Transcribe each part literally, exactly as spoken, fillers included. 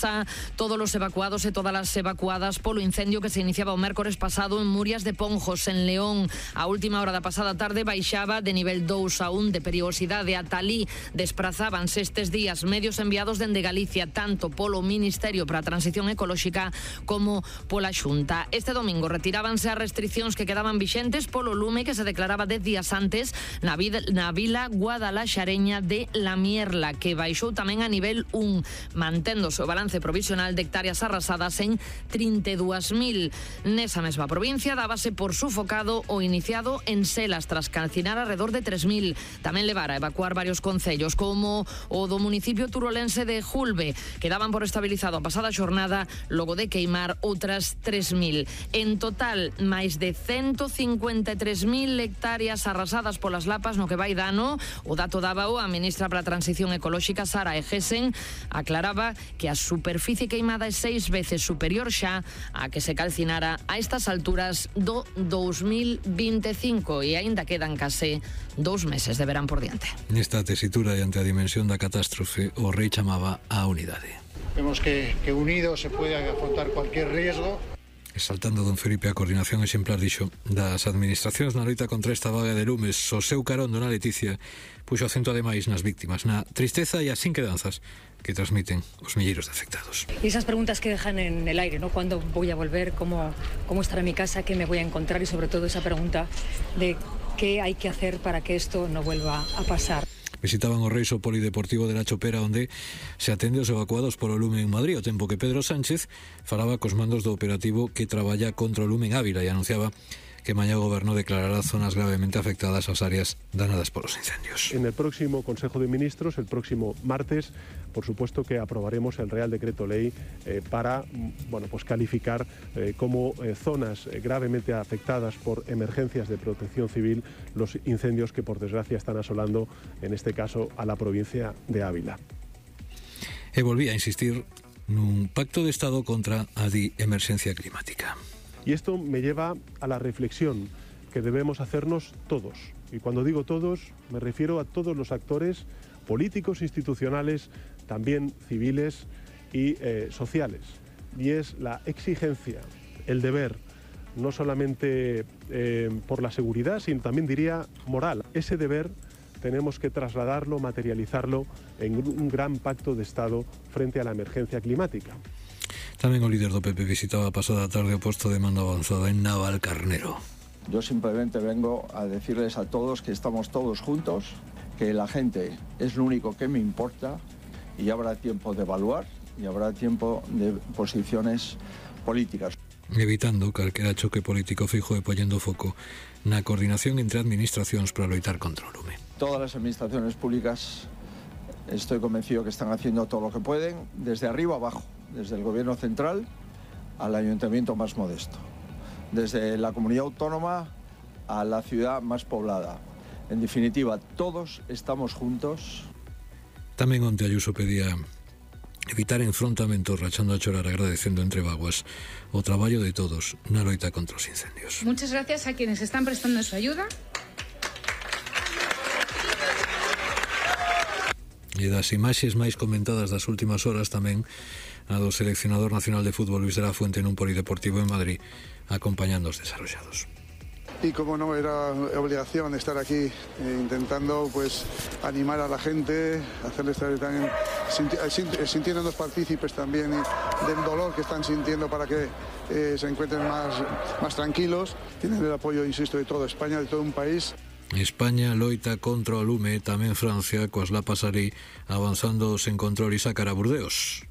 casa todos los evacuados e todas as evacuadas polo incendio que se iniciaba o mércores pasado en Murias de Ponjos, en León. A última hora da pasada tarde baixaba de nivel dous a un de perigosidade. A Talí desprazábanse estes días medios enviados dende Galicia, tanto polo Ministerio para a Transición Ecolóxica como pola Xunta. Este domingo retirábanse as restriccións que quedaban vixentes polo lume que se declaraba dez días antes na, vida, na vila guadalaxareña de La Mierla, que baixou tamén a nivel un, manténdose o balance provisional de hectáreas arrasadas en trinta e dúas mil. Nesa mesma provincia dábase por sufocado o iniciado en Selas tras calcinar alrededor de tres mil. Tamén levara a evacuar varios concellos como o do municipio turolense de Julbe, que daban por estabilizado a pasada xornada logo de queimar outras tres mil. En total, máis de ciento cincuenta e tres mil hectáreas arrasadas polas lapas no que vai dano. O dato dábao a ministra para a Transición Ecolóxica, Sara Egesen, aclaraba que a superficie queimada é seis veces superior xa a que se calcinara a estas alturas do dous mil vinte e cinco, e aínda quedan case dous meses de verán por diante. Nesta tesitura e ante a dimensión da catástrofe, o rei chamaba a unidade. Vemos que, que unidos se puede afrontar cualquier riesgo. Exaltando don Felipe a coordinación exemplar, dixo, das administracións na loita contra esta vaga de lumes. O seu carón, dona Leticia, puxo acento ademais nas víctimas, na tristeza e as inquedanzas que transmiten os milleiros de afectados. Y esas preguntas que dejan en el aire, ¿no? ¿Cuándo voy a volver? ¿Cómo, cómo estará mi casa? ¿Qué me voy a encontrar? Y sobre todo esa pregunta de qué hay que hacer para que esto no vuelva a pasar. Visitaban o Reis o Polideportivo de la Chopera, onde se atende aos evacuados polo lume en Madrid, o tempo que Pedro Sánchez falaba cos mandos do operativo que traballa contra o lume en Ávila e anunciaba que mañá o Goberno declarará zonas gravemente afectadas ás áreas danadas polos incendios. En el próximo Consejo de Ministros, el próximo martes, por supuesto que aprobaremos el Real Decreto Ley eh, para bueno, pues calificar eh, como eh, zonas eh, gravemente afectadas por emergencias de protección civil los incendios que por desgracia están asolando, en este caso, a la provincia de Ávila. E volvía a insistir nun pacto de Estado contra a di emerxencia climática. Y esto me lleva a la reflexión que debemos hacernos todos. Y cuando digo todos, me refiero a todos los actores políticos, institucionales, también civiles y eh, sociales. Y es la exigencia, el deber, no solamente eh, por la seguridad, sino también diría moral. Ese deber tenemos que trasladarlo, materializarlo en un gran pacto de Estado frente a la emergencia climática. Tamén o líder do P P visitaba a pasada tarde o posto de mando avanzado en Navalcarnero. Yo simplemente vengo a decirles a todos que estamos todos juntos, que la gente es lo único que me importa y habrá tiempo de evaluar y habrá tiempo de posiciones políticas. Evitando calquera choque político, fijo e poñendo foco na coordinación entre administracións para loitar contra o lume. Todas las administraciones públicas estoy convencido que están haciendo todo lo que pueden, desde arriba abajo, desde el gobierno central al ayuntamiento más modesto, desde la comunidad autónoma a la ciudad más poblada. En definitiva, todos estamos juntos. Tamén onte Ayuso pedía evitar enfrontamentos, rachando a chorar, agradecendo entre vaguas o traballo de todos na loita contra os incendios. Muchas gracias a quienes están prestando su ayuda. E das imaxes máis comentadas das últimas horas tamén a do seleccionador nacional de fútbol Luis de la Fuente nun polideportivo en Madrid acompañando os desarrollados. Y como no, era obligación estar aquí eh, intentando pues animar a la gente, hacerles estar también sinti sintiéndonos partícipes también del dolor que están sintiendo para que eh, se encuentren más, más tranquilos. Tienen el apoyo, insisto, de toda España, de todo un país. España loita contra o lume, tamén Francia, coas lapas alí, avanzando sen control e sacar a Burdeos.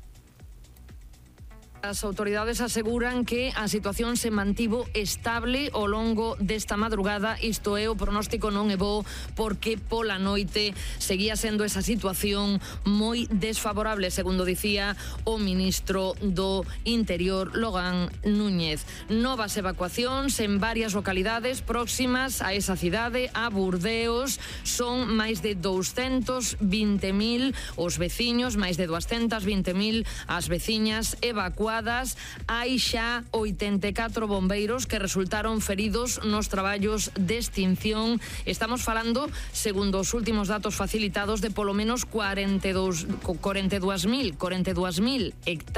As autoridades aseguran que a situación se mantivo estable ao longo desta madrugada. Isto é, o pronóstico non é bo porque pola noite seguía sendo esa situación moi desfavorable, segundo dicía o ministro do Interior, Logan Núñez. Novas evacuacións en varias localidades próximas a esa cidade, a Burdeos. Son máis de doscientos veinte mil os veciños, máis de doscientos veinte mil as veciñas evacuadas. Hai xa oitenta e catro bombeiros que resultaron feridos nos traballos de extinción. Estamos falando, segundo os últimos datos facilitados, de polo menos cuarenta e dúas mil hectáreas